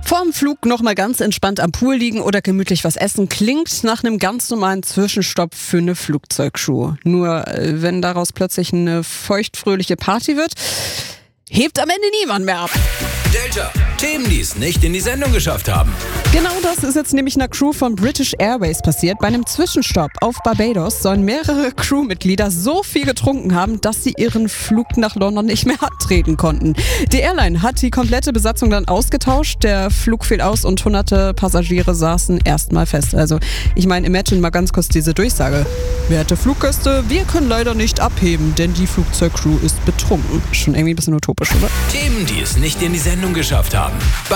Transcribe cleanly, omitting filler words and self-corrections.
Vorm Flug nochmal ganz entspannt am Pool liegen oder gemütlich was essen klingt nach einem ganz normalen Zwischenstopp für eine Flugzeugcrew. Nur wenn daraus plötzlich eine feuchtfröhliche Party wird, hebt am Ende niemand mehr ab. Delta, Themen, die es nicht in die Sendung geschafft haben. Genau das ist jetzt nämlich einer Crew von British Airways passiert. Bei einem Zwischenstopp auf Barbados sollen mehrere Crewmitglieder so viel getrunken haben, dass sie ihren Flug nach London nicht mehr antreten konnten. Die Airline hat die komplette Besatzung dann ausgetauscht, der Flug fiel aus und hunderte Passagiere saßen erstmal fest. Also ich meine, imagine mal ganz kurz diese Durchsage. Werte Fluggäste, wir können leider nicht abheben, denn die Flugzeugcrew ist betrunken. Schon irgendwie ein bisschen utopisch, oder? Themen, die es nicht in die Sendung geschafft haben.